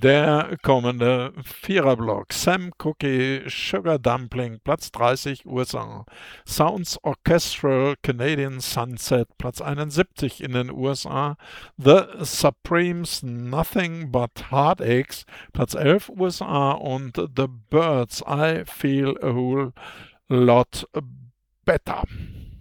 Der kommende Viererblock: Sam Cooke, Sugar Dumpling, Platz 30 USA. Sounds Orchestral, Canadian Sunset, Platz 71 in den USA. The Supremes, Nothing But Heartaches, Platz 11 USA. Und The Birds, I Feel a Whole Lot Better.